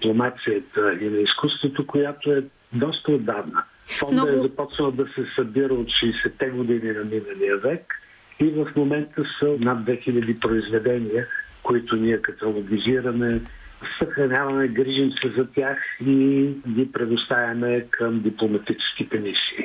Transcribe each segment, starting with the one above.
дипломацията и на изкуството, която е доста отдавна. Фондът е започнал да се събира от 60-те години на миналия век и в момента са над 2000 произведения, които ние каталогизираме, съхраняваме, грижим се за тях и ги предоставяме към дипломатическите мисии.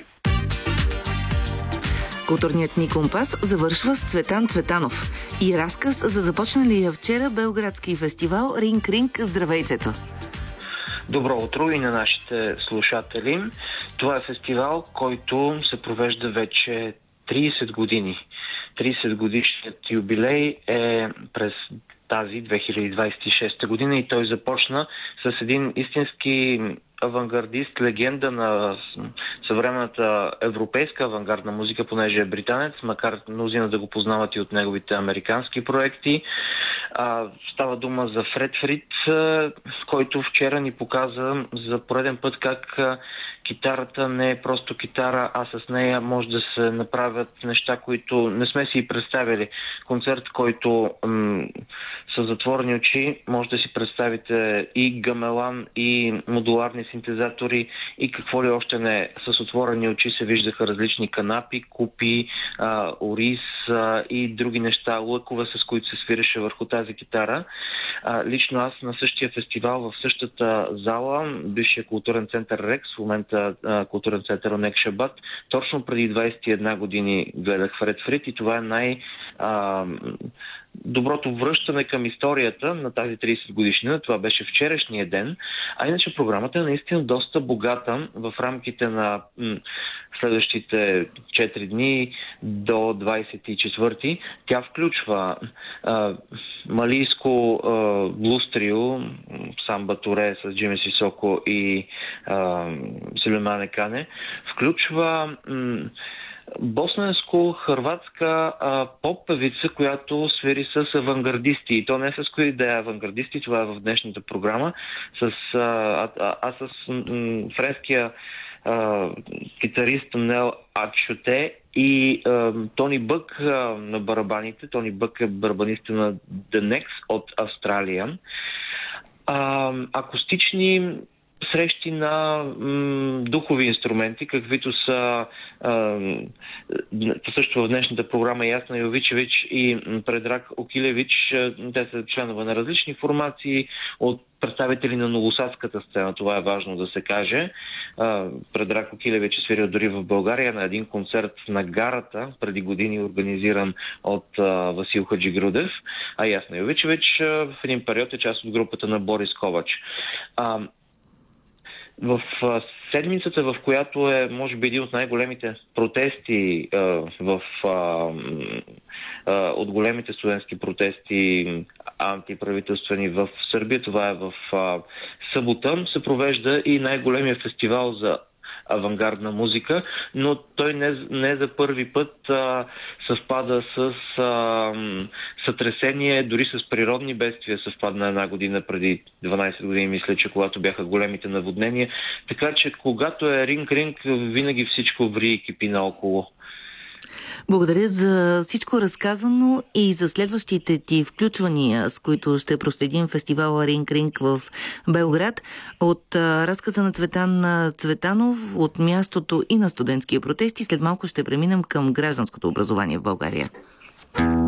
Културният ни компас завършва с Цветан Цветанов и разказ за започналия вчера Белградски фестивал Ринг Ринг. Здравей, Цецо! Добро утро и на нашите слушатели. Това е фестивал, който се провежда вече 30 години. 30 годишният юбилей е през тази 2026 година и той започна с един истински авангардист, легенда на съвременната европейска авангардна музика, понеже е британец, макар мнозина да го познават и от неговите американски проекти. Става дума за Фред Фрид, който вчера ни показа за пореден път как китарата не е просто китара, а с нея може да се направят неща, които не сме си и представили. Концерт, който с затворени очи може да си представите и гамелан, и модуларни синтезатори, и какво ли още не. С отворени очи се виждаха различни канапи, купи, ориз и други неща, лъкове, с които се свиреше върху тази китара. Лично аз на същия фестивал, в същата зала, бившия културен център Рекс, в момента културен център Онек Шабат, точно преди 21 години гледах Фред Фрид и това е доброто връщане към историята на тази 30 годишнина. Това беше вчерашния ден. А иначе програмата е наистина доста богата в рамките на следващите 4 дни до 24-ти. Тя включва малийско блуз трио, Самба Туре с Джимми Сисоко и Сулеймане Кане. Включва босненско-хърватска поп-певица, която свири с авангардисти. И то не с кои да е авангардисти, това е в днешната програма, с френския китарист Нел Акшоте и Тони Бък на барабаните. Тони Бък е барабаниста на The Next от Австралия. Акустични срещи на духови инструменти, каквито са също в днешната програма Ясна Йовичевич и Предраг Окилевич. Те са членове на различни формации от представители на новосадската сцена, това е важно да се каже. Предраг Окилевич е свирил дори в България на един концерт на гарата преди години, организиран от Васил Хаджигрудев, а Ясна Йовичевич в един период е част от групата на Борис Ковач. В седмицата, в която е, може би, един от най-големите протести от големите студентски протести антиправителствени в Сърбия, това е в събота, се провежда и най-големия фестивал за авангардна музика, но той не за първи път съвпада с сътресение, дори с природни бедствия съвпадна една година преди 12 години, мисля, че когато бяха големите наводнения. Така че когато е ринг-ринг, винаги всичко ври и кипи наоколо. Благодаря за всичко разказано и за следващите ти включвания, с които ще проследим фестивала Ринг Ринг в Белград. От разказа на Цветан Цветанов, от мястото и на студентския протести, след малко ще преминем към гражданското образование в България.